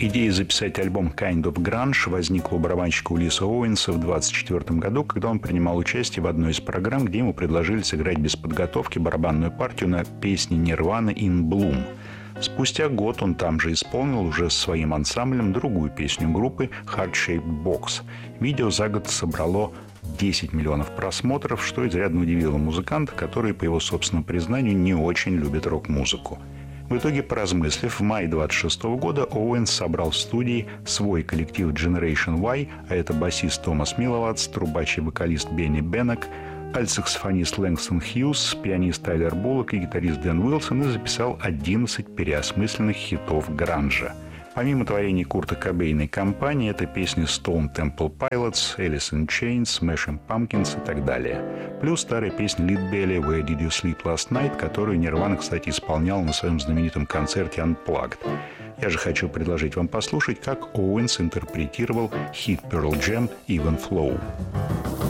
Идея записать альбом Kind of Grunge возникла у барабанщика Улиса Оуэнса в 1924 году, когда он принимал участие в одной из программ, где ему предложили сыграть без подготовки барабанную партию на песне Nirvana In Bloom. Спустя год он там же исполнил уже с своим ансамблем другую песню группы Heart Shaped Box. Видео за год собрало 10 миллионов просмотров, что изрядно удивило музыканта, который, по его собственному признанию, не очень любит рок-музыку. В итоге, поразмыслив, в мае 1926 года Оуэнс собрал в студии свой коллектив Generation Y, а это басист Томас Милловатс, трубач и вокалист Бенни Беннек, альтсаксофонист Лэнгстон Хьюз, пианист Тайлер Буллок и гитарист Дэн Уилсон, и записал 11 переосмысленных хитов гранжа. Помимо творений Курта Кобейна и компании, это песни Stone Temple Pilots, Alice in Chains, Smashing Pumpkins и так далее. Плюс старая песня Lead Belly «Where Did You Sleep Last Night», которую Нирвана, кстати, исполнял на своем знаменитом концерте Unplugged. Я же хочу предложить вам послушать, как Оуэнс интерпретировал хит Pearl Jam «Even Flow».